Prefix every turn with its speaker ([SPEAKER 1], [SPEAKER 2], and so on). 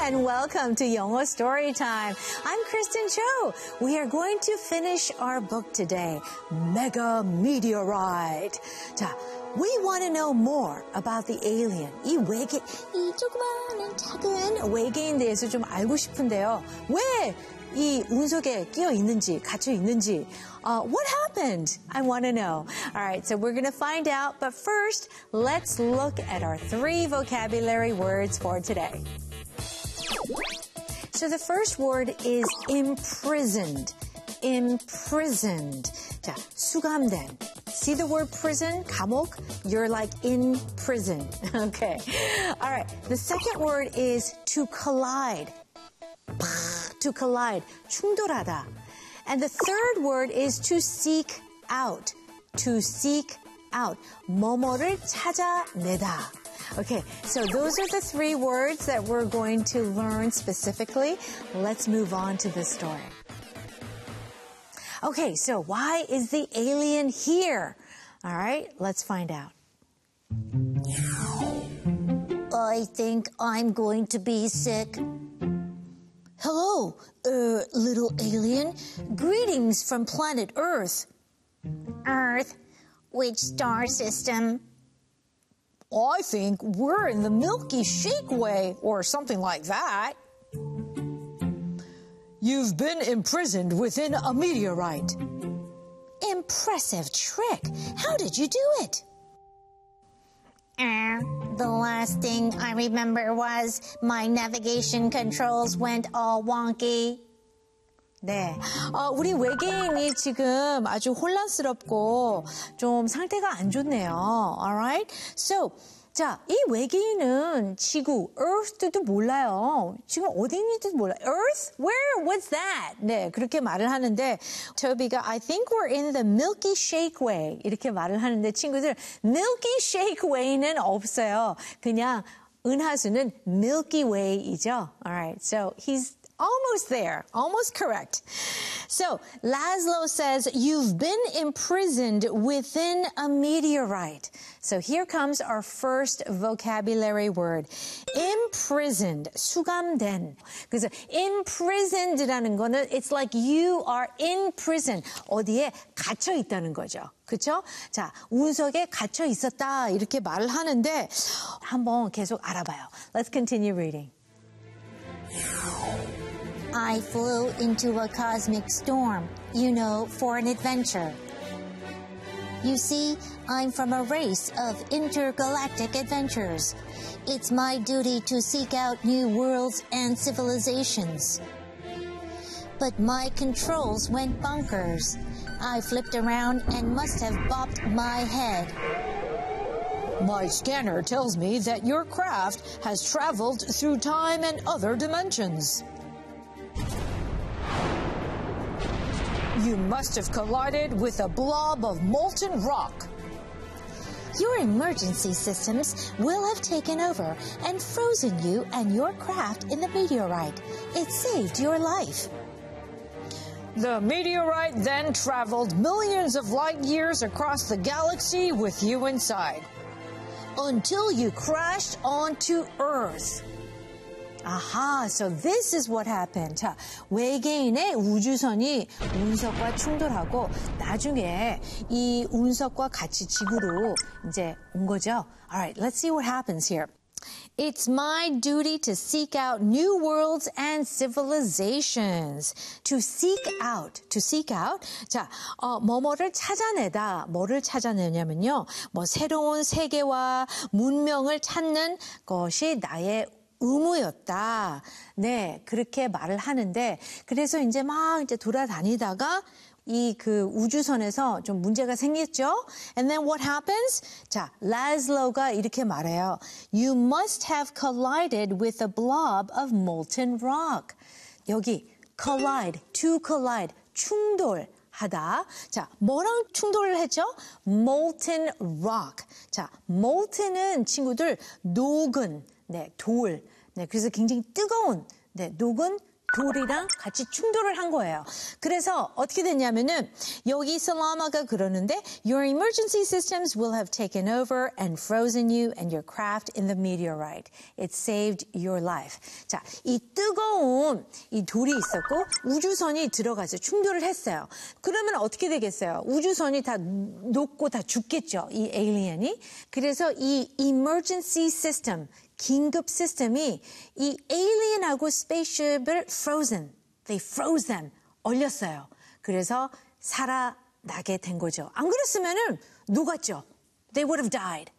[SPEAKER 1] and welcome to 영어 Story Time. I'm Kristen Cho. We are going to finish our book today, Mega Meteorite. 자, we want to know more about the alien. 이 조그마한 작은 외계인 대해서 좀 알고 싶은데요. 왜 이 운석에 끼어 있는지, 갇혀 있는지. What happened? I want to know. All right, so we're going to find out. But first, let's look at our 3 vocabulary words for today. So the first word is imprisoned. Imprisoned. 자, 수감된. See the word prison, 감옥? You're like in prison. Okay. All right. The second word is to collide. To collide. 충돌하다. And the third word is to seek out. To seek out. 뭐뭐를 찾아내다. Okay, so those are the 3 words that we're going to learn specifically. Let's move on to the story. Okay, so why is the alien here? All right, let's find out. I think I'm going to be sick. Hello, little alien. Greetings from planet Earth. Earth? Which star system? I think we're in the Milky Shakeway or something like that. You've been imprisoned within a meteorite. Impressive trick. How did you do it? The last thing I remember was my navigation controls went all wonky. 네, 우리 외계인이 지금 아주 혼란스럽고 좀 상태가 안 좋네요. Alright? So, 자, 이 외계인은 지구, Earth도 몰라요. 지금 어디 있는지도 몰라요. Earth? Where? What's that? 네, 그렇게 말을 하는데 토비가 I think we're in the Milky Shakeway 이렇게 말을 하는데 친구들 Milky Shakeway는 없어요. 그냥 은하수는 Milky Way이죠. Alright, so he's almost there. Almost correct. So, Laszlo says, you've been imprisoned within a meteorite. So here comes our first vocabulary word. Imprisoned, 수감된. 그래서 imprisoned라는 거는 it's like you are in prison. 어디에 갇혀 있다는 거죠. 그렇죠? 자, 운석에 갇혀 있었다 이렇게 말을 하는데 한번 계속 알아봐요. Let's continue reading. I flew into a cosmic storm, for an adventure. You see, I'm from a race of intergalactic adventurers. It's my duty to seek out new worlds and civilizations. But my controls went bonkers. I flipped around and must have bopped my head. My scanner tells me that your craft has traveled through time and other dimensions. You must have collided with a blob of molten rock. Your emergency systems will have taken over and frozen you and your craft in the meteorite. It saved your life. The meteorite then traveled millions of light years across the galaxy with you inside, until you crashed onto Earth. Aha, so this is what happened. 자, 외계인의 우주선이 운석과 충돌하고 나중에 이 운석과 같이 지구로 이제 온 거죠. Alright, let's see what happens here. It's my duty to seek out new worlds and civilizations. To seek out. To seek out. 자, 뭐뭐를 찾아내다. 뭐를 찾아내냐면요. 새로운 세계와 문명을 찾는 것이 나의 의무였다. 네, 그렇게 말을 하는데, 그래서 이제 막 이제 돌아다니다가 이 그 우주선에서 좀 문제가 생겼죠? And then what happens? 자, Laszlo가 이렇게 말해요. You must have collided with a blob of molten rock. 여기 collide, to collide, 충돌하다. 자, 뭐랑 충돌을 했죠? Molten rock. 자, molten은 친구들 녹은 네, 돌. 네, 그래서 굉장히 뜨거운, 네, 녹은 돌이랑 같이 충돌을 한 거예요. 그래서 어떻게 됐냐면은 여기 살라마가 그러는데 Your emergency systems will have taken over and frozen you and your craft in the meteorite. It saved your life. 자, 이 뜨거운 이 돌이 있었고 우주선이 들어가서 충돌을 했어요. 그러면 어떻게 되겠어요? 우주선이 다 녹고 다 죽겠죠. 이 에일리언이. 그래서 이 emergency system, 긴급 시스템이 이 에일리언하고 스페이스십을 they froze them, 얼렸어요. 그래서 살아나게 된 거죠. 안 그랬으면은 녹았죠. They would have died.